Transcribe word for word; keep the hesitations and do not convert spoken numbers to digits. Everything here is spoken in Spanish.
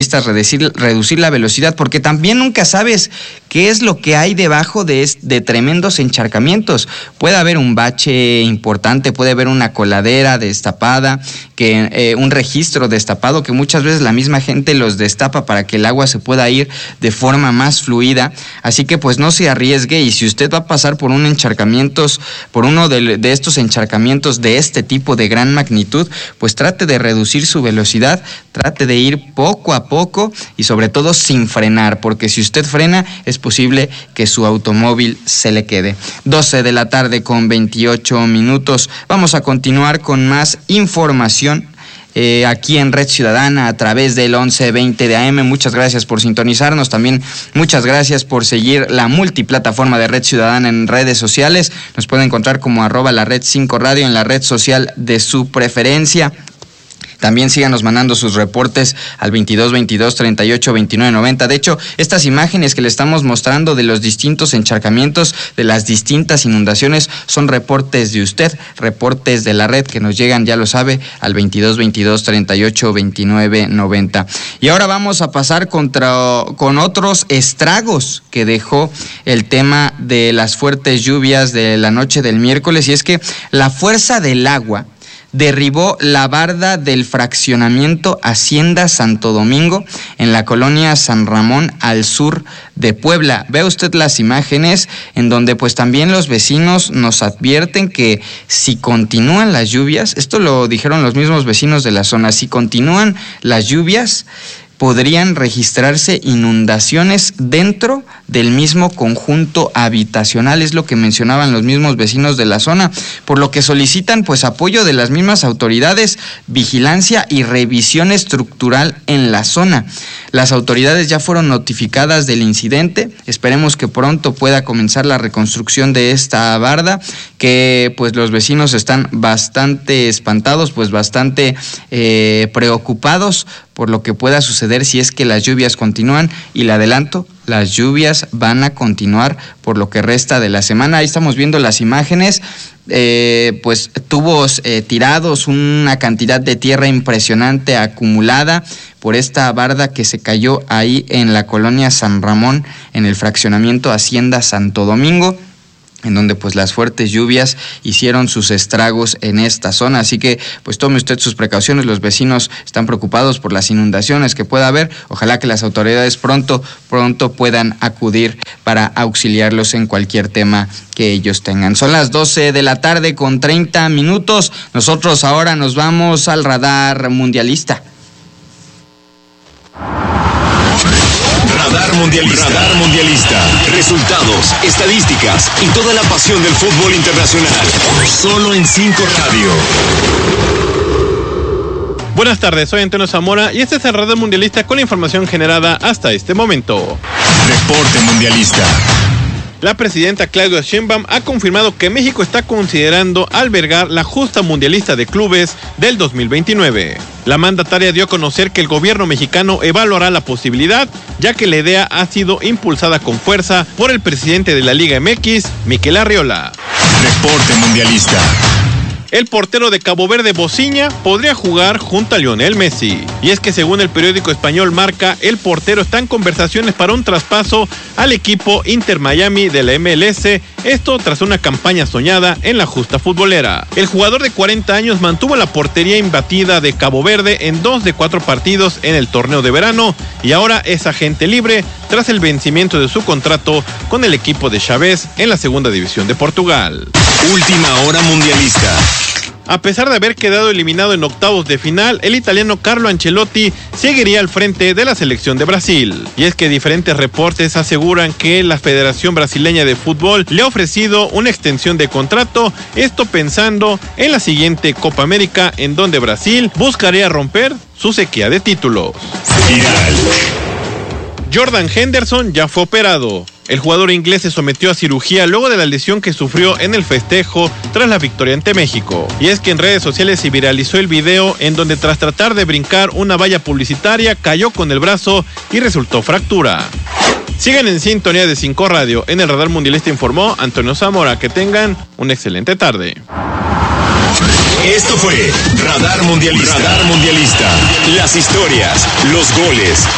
reducir, reducir la velocidad, porque también nunca sabes qué es lo que hay debajo de, de tremendos encharcamientos. Puede haber un bache importante, puede haber una coladera destapada, que eh, un registro destapado, que muchas veces la misma gente los destapa para que el agua se pueda ir de forma más fluida. Así que pues no se arriesgue, y si usted va a pasar por un encharcamientos, por uno de, de estos encharcamientos de este tipo de gran magnitud, pues trate de reducir su velocidad, trate de ir poco a poco y sobre todo sin frenar, porque si usted frena es posible que su automóvil se le quede. doce de la tarde con veintiocho minutos. Vamos a continuar con más información Eh, aquí en Red Ciudadana a través del once veinte de A M. Muchas gracias por sintonizarnos, también muchas gracias por seguir la multiplataforma de Red Ciudadana en redes sociales. Nos pueden encontrar como arroba la red cinco radio en la red social de su preferencia. También síganos mandando sus reportes al veintidós veintidós treinta y ocho veintinueve noventa. De hecho, estas imágenes que le estamos mostrando de los distintos encharcamientos, de las distintas inundaciones, son reportes de usted, reportes de la red que nos llegan, ya lo sabe, al veintidós veintidós treinta y ocho veintinueve noventa. Y ahora vamos a pasar contra, con otros estragos que dejó el tema de las fuertes lluvias de la noche del miércoles, y es que la fuerza del agua derribó la barda del fraccionamiento Hacienda Santo Domingo en la colonia San Ramón al sur de Puebla. Ve usted las imágenes en donde pues también los vecinos nos advierten que si continúan las lluvias, esto lo dijeron los mismos vecinos de la zona, si continúan las lluvias, podrían registrarse inundaciones dentro del mismo conjunto habitacional, es lo que mencionaban los mismos vecinos de la zona, por lo que solicitan pues apoyo de las mismas autoridades, vigilancia y revisión estructural en la zona. Las autoridades ya fueron notificadas del incidente, esperemos que pronto pueda comenzar la reconstrucción de esta barda, que pues los vecinos están bastante espantados, pues bastante eh, preocupados por lo que pueda suceder si es que las lluvias continúan, y le adelanto, las lluvias van a continuar por lo que resta de la semana. Ahí estamos viendo las imágenes, eh, pues tubos eh, tirados, una cantidad de tierra impresionante acumulada por esta barda que se cayó ahí en la colonia San Ramón, en el fraccionamiento Hacienda Santo Domingo, en donde pues las fuertes lluvias hicieron sus estragos en esta zona. Así que pues tome usted sus precauciones, los vecinos están preocupados por las inundaciones que pueda haber. Ojalá que las autoridades pronto, pronto puedan acudir para auxiliarlos en cualquier tema que ellos tengan. Son las doce de la tarde con treinta minutos. Nosotros ahora nos vamos al radar mundialista. Radar Mundialista. Radar Mundialista. Resultados, estadísticas y toda la pasión del fútbol internacional. Solo en cinco Radio. Buenas tardes, soy Antonio Zamora y este es el Radar Mundialista con la información generada hasta este momento. Reporte Mundialista. La presidenta Claudia Sheinbaum ha confirmado que México está considerando albergar la justa mundialista de clubes del dos mil veintinueve. La mandataria dio a conocer que el gobierno mexicano evaluará la posibilidad, ya que la idea ha sido impulsada con fuerza por el presidente de la Liga M X, Mikel Arriola. Reporte Mundialista. El portero de Cabo Verde, Bociña, podría jugar junto a Lionel Messi. Y es que según el periódico español Marca, el portero está en conversaciones para un traspaso al equipo Inter Miami de la M L S, esto tras una campaña soñada en la justa futbolera. El jugador de cuarenta años mantuvo la portería imbatida de Cabo Verde en dos de cuatro partidos en el torneo de verano y ahora es agente libre tras el vencimiento de su contrato con el equipo de Chávez en la segunda división de Portugal. Última hora mundialista. A pesar de haber quedado eliminado en octavos de final, el italiano Carlo Ancelotti seguiría al frente de la selección de Brasil. Y es que diferentes reportes aseguran que la Federación Brasileña de Fútbol le ha ofrecido una extensión de contrato, esto pensando en la siguiente Copa América, en donde Brasil buscaría romper su sequía de títulos. Viral. Jordan Henderson ya fue operado. El jugador inglés se sometió a cirugía luego de la lesión que sufrió en el festejo tras la victoria ante México. Y es que en redes sociales se viralizó el video en donde tras tratar de brincar una valla publicitaria cayó con el brazo y resultó fractura. Sigan en sintonía de cinco Radio. En el Radar Mundialista informó Antonio Zamora. Que tengan una excelente tarde. Esto fue Radar Mundialista. Radar Mundialista. Las historias, los goles